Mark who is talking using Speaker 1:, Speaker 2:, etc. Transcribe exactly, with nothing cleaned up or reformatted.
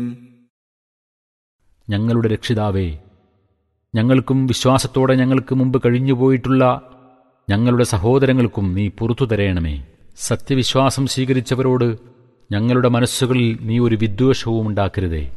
Speaker 1: ഞങ്ങളുടെ രക്ഷിതാവേ, ഞങ്ങൾക്കും വിശ്വാസത്തോടെ ഞങ്ങൾക്ക് മുമ്പ് കഴിഞ്ഞുപോയിട്ടുള്ള ഞങ്ങളുടെ സഹോദരങ്ങൾക്കും നീ പുറത്തു തരേണമേ. സത്യവിശ്വാസം സ്വീകരിച്ചവരോട് ഞങ്ങളുടെ മനസ്സുകളിൽ നീ ഒരു വിദ്വേഷവും ഉണ്ടാക്കരുതേ.